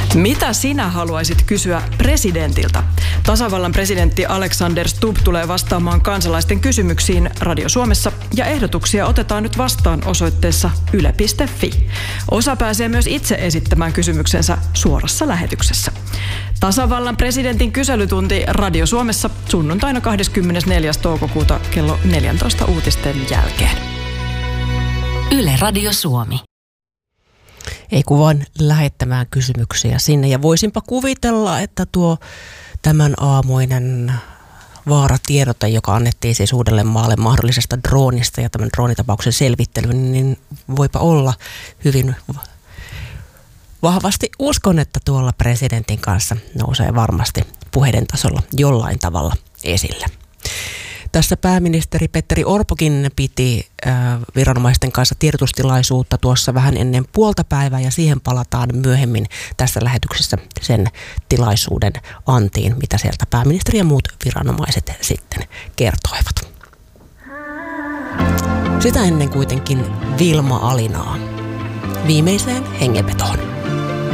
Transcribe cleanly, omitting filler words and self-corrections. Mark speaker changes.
Speaker 1: Mitä sinä haluaisit kysyä presidentiltä? Tasavallan presidentti Alexander Stubb tulee vastaamaan kansalaisten kysymyksiin Radio Suomessa ja ehdotuksia otetaan nyt vastaan osoitteessa yle.fi. Osa pääsee myös itse esittämään kysymyksensä suorassa lähetyksessä. Tasavallan presidentin kyselytunti Radio Suomessa sunnuntaina 24. toukokuuta kello 14 uutisten jälkeen.
Speaker 2: Yle Radio Suomi.
Speaker 3: Ei kun vaan lähettämään kysymyksiä sinne. Ja voisinpa kuvitella, että tuo tämän aamuinen vaaratiedote, joka annettiin siis Uudellemaalle mahdollisesta droonista ja tämän droonitapauksen selvittelyyn, niin voipa olla hyvin vahvasti. Uskon, että tuolla presidentin kanssa nousee varmasti puheiden tasolla jollain tavalla esille. Tässä pääministeri Petteri Orpokin piti viranomaisten kanssa tiedotustilaisuutta tuossa vähän ennen puolta päivää ja siihen palataan myöhemmin tässä lähetyksessä sen tilaisuuden antiin, mitä sieltä pääministeri ja muut viranomaiset sitten kertoivat. Sitä ennen kuitenkin Vilma Alinaa viimeiseen hengenvetoon.